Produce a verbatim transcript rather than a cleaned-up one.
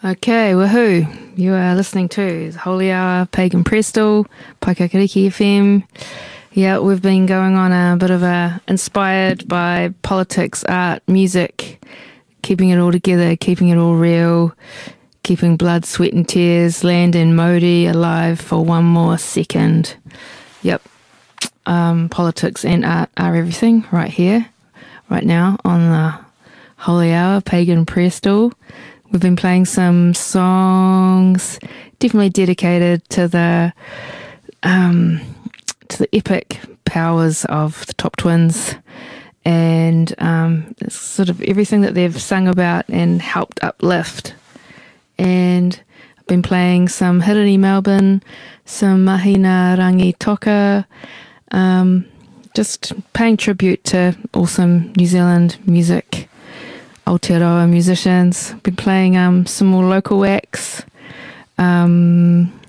Okay, woohoo. You are listening to the Holy Hour, Pagan Presto, Paikakariki F M. Yeah, we've been going on a bit of a inspired by politics, art, music, keeping it all together, keeping it all real, keeping blood, sweat and tears, land and Modi alive for one more second. Yep. Um, politics and art are everything right here, right now on the Holy Hour, Pagan Presto. We've been playing some songs definitely dedicated to the um, to the epic powers of the Top Twins, and um, it's sort of everything that they've sung about and helped uplift. And I've been playing some Hirani Melbourne, some Mahina Rangi Toka, um, just paying tribute to awesome New Zealand music. Aotearoa musicians. Been playing um, some more local acts.